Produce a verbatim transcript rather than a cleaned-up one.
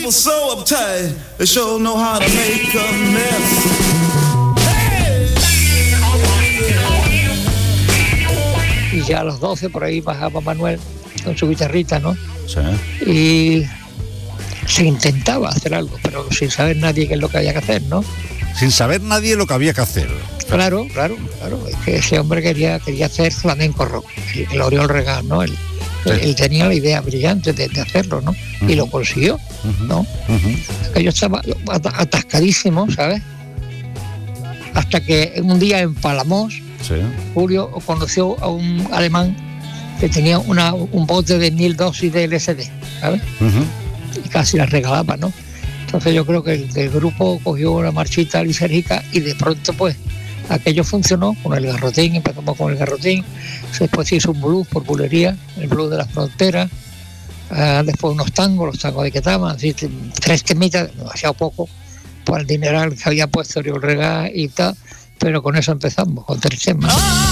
people so uptight, they sure know how to make a mess. Y ya a las doce por ahí bajaba Manuel con su guitarrita, ¿no? Sí. Y se intentaba hacer algo, pero sin saber nadie qué es lo que había que hacer, ¿no? Sin saber nadie lo que había que hacer. Claro, claro, claro. Es que ese hombre quería quería hacer flamenco rock, el, el Oriol Regán, ¿no? Él, Sí. él, él tenía la idea brillante de, de hacerlo, ¿no? Uh-huh. Y lo consiguió, Uh-huh. ¿no? Uh-huh. Que yo estaba at- atascadísimo, ¿sabes? Hasta que un día en Palamos, Sí. Julio conoció a un alemán que tenía una, un bote de mil dosis de L S D, ¿sabes? Uh-huh. Y casi las regalaba, ¿no? Entonces yo creo que el, el grupo cogió una marchita lisérgica y de pronto pues aquello funcionó con el garrotín, empezamos con el garrotín, después se hizo un blues por bulería, el blues de las fronteras, uh, después unos tangos, los tangos de Ketama, así, tres temitas, demasiado poco, por el dineral que había puesto Oriol Regá y tal, pero con eso empezamos, con tres temas.